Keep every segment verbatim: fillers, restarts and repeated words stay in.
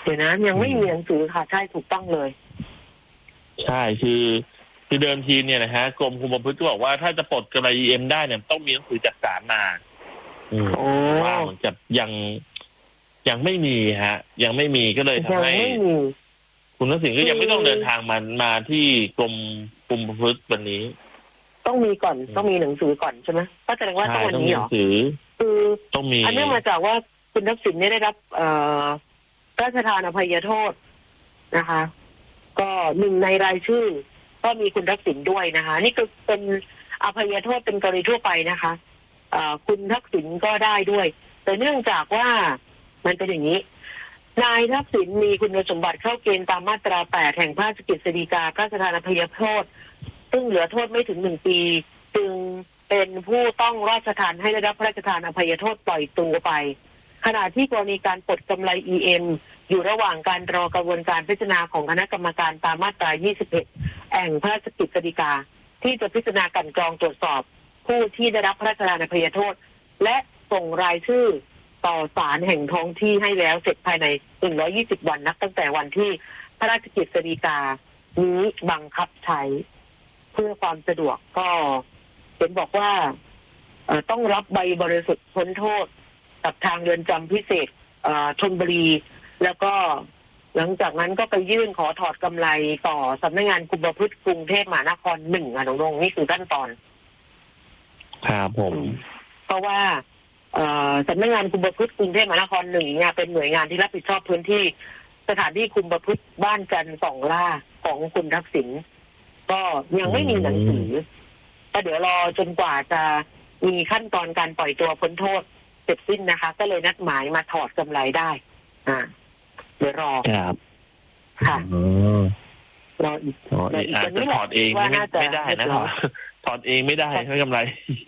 ดี๋ยวนะยังไม่มีหนังสือค่ะใช่ถูกต้องเลยใช่คือคือเดิมทีเนี่ยนะฮะกรมคุมประพฤติก็บอกว่าถ้าจะปลดกำไร อี เอ็ม ได้เนี่ยต้องมีหนังสือจากศาลมาว่าเหมือนกับยังยังไม่มีฮะยังไม่มีก็เลยทำให้คุณทักษิณก็ยังไม่ต้องเดินทางมามาที่กรมคุมประพฤติวันนี้ต้องมีก่อนต้องมีหนังสือก่อนใช่ไหมก็แสดงว่าต้องวันนี้เหรอคือต้องมีอันนี้มาจากว่าคุณทักษิณได้รับเอ่อพระราชทานอภัยโทษนะคะก็หนึ่งในรายชื่อก็มีคุณทักษิณด้วยนะคะนี่คือเป็นอภัยโทษเป็นกรณีทั่วไปนะคะคุณทักษิณก็ได้ด้วยแต่เนื่องจากว่ามันเป็นอย่างนี้นายทักษิณมีคุณสมบัติเข้าเกณฑ์ตามมาตราแปดแห่งพระราชกฤษฎีกาพระราชทานอภัยโทษซึ่งเหลือโทษไม่ถึงหนึ่งปีจึงเป็นผู้ต้องราชทานให้ได้รับพระราชทานอภัยโทษปล่อยตัวไปขณะที่กรณีการปลดกำไร อี เอ็ม อยู่ระหว่างการรอกระบวนการพิจารณาของคณะกรรมการตามมาตรายี่สิบเอ็ดแห่งพระราชกฤษฎีกาที่จะพิจารณากันกรองตรวจสอบผู้ที่ได้รับพระราชทานอภัยโทษและส่งรายชื่อต่อศาลแห่งท้องที่ให้แล้วเสร็จภายในหนึ่งร้อยยี่สิบวันนับตั้งแต่วันที่พระราชกฤษฎีกานี้บังคับใช้เพื่อความสะดวกก็เห็นบอกว่าต้องรับใบบริสุทธิ์พ้นโทษกับทางเรือนจำพิเศษชลบุรีแล้วก็หลังจากนั้นก็ไปยื่นขอถอดกำไรต่อสำนักงานคุมประพฤติกรุงเทพมหานครหนึ่งอ่ะน้องๆนี่คือขั้นตอนครับผมเพราะว่าสำนักงานคุมประพฤติกรุงเทพมหานครหนึ่งเนี่ยเป็นหน่วยงานที่รับผิดชอบพื้นที่สถานที่คุมประพฤติบ้านจันทร์สองล่าของคุณทักษิณก็ยังไม่มีหนังสือก็เดี๋ยวรอจนกว่าจะมีขั้นตอนการปล่อยตัวพ้นโทษเสร็จสิ้นนะคะก็เลยนัดหมายมาถอดกำไรได้อ่าเดี๋ยวรอครับค่ะรออีกอาจจะถอดเองไม่ได้นะถอดเองไม่ได้ไม่กำไร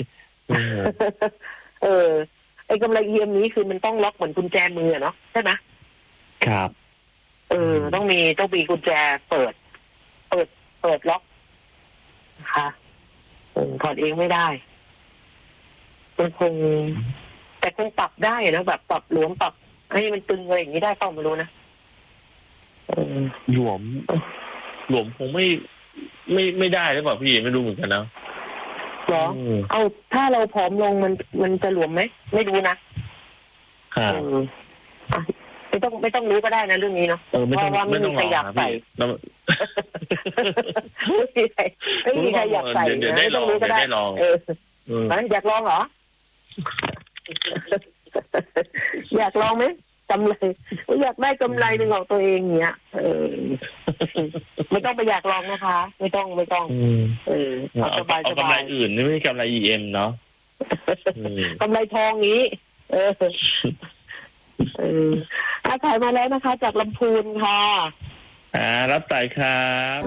เออไอ้กำไรเอียมนี้คือมันต้องล็อกเหมือนกุญแจมือเนาะใช่ไหมครับเออต้องมีต้องมีกุญแจเปิดเปิดเปิดล็อกค่ะถอดเองไม่ได้มันคงแต่คงปรับได้นะแบบปรับหลวมปรับให้มันตึงอะไรอย่างนี้ได้เปล่าไม่รู้นะหลวมหลวมคงไม่ไม่ไม่ได้หรือเปล่าพี่ไม่รู้เหมือนกันนะหรอเอาถ้าเราผอมลงมันมันจะหลวมไหมไม่รู้นะค่ะไม่ต้องไม่ต้องรู้ก็ได้นะเรื่องนี้เนาะเพราะว่าไม่มีใครอยากใส่ไม่มีใครไม่มีใครอยากใส่นะไม่ต้องรู้ก็ได้เอออยากลองเหรออยากลองไหมกำไรอยากได้กำไรหนึ่งของตัวเองเนี้ยเออไม่ต้องไปอยากลองนะคะไม่ต้องไม่ต้องเออเอาสบายสบายกำไรอื่นนี่ไม่ใช่กำไร อี เอ็ม เนาะกำไรทองนี้เออเอออาถ่ายมาแล้วนะคะจากลำพูนค่ะอ่ารับสายครับ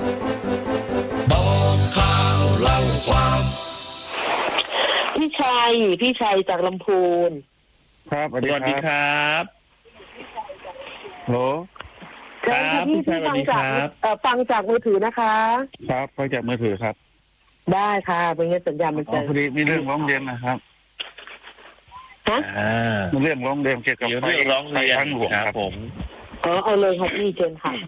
บอกข่าวเล่าความพี่ชัยพี่ชัยจากลำพูนครับสวัสดีครับโหครับพี่พี่ฟังจากเอ่อฟังจากมือถือนะคะครับฟังจากมือถือครับได้ค่ะเป็นไงสัญญาณมันจะพอดีมีเรื่องร้องเรียนนะครับฮะมีเรื่องร้องเรียนเกี่ยวกับไฟร้องเรียนทางหลวงครับผมเออเอาเลยครับพี่เชิญค่ะ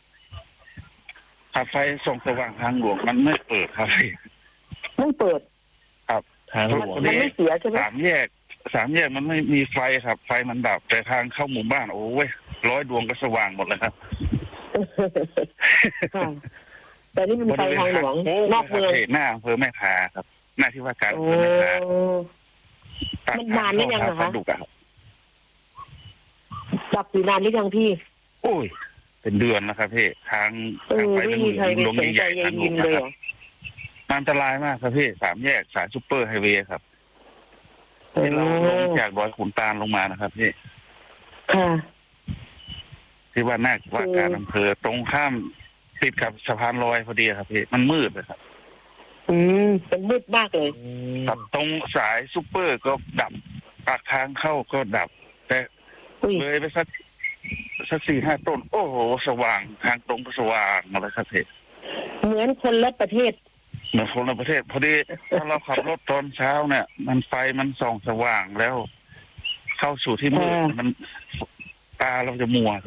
ไฟส่องสว่างทางหลวงมันไม่เปิดครับไม่เปิดครับทางหลวงมันไม่เสียใช่ไหมสามแยกสามแยกมันไม่มีไฟครับไฟมันดับแต่ทางเข้าหมู่บ้านโอ้ยร้อยดวงก็สว่างหมดเลยครับแต่นี่มันไฟทางหลวงนอกเมืองหน้าอำเภอแม่ทาครับหน้าที่ว่าการอำเภอแม่ทามันนานหรือยังคะดับอยู่นานหรือยังพี่โอ้ยเป็นเดือนนะครับพี่ทางทางไฟมันลงใหญ่ๆทางหลวงนะครับอันตรายมากครับพี่สามแยกสายซุปเปอร์ไฮเวย์ครับที่เราลงจากดอยขุนตาลลงมานะครับพี่ที่ว่าหน้าว่าการอำเภอตรงข้ามติดกับสะพานลอยพอดีครับพี่มันมืดเลยครับอืมเป็นมืดมากเลยครับตรงสายซุปเปอร์ก็ดับปากทางเข้าก็ดับแต่เลยไปสักสักสี่ห้าต้นโอ้โหสว่างทางตรงก็สว่างอะไรครับพี่เหมือนคนละประเทศเหมือนคนละประเทศพอดีถ้าเราขับรถตอนเช้าเนี่ยมันไฟมันส่องสว่างแล้วเข้าสู่ที่มืดมันตาเราจะมัว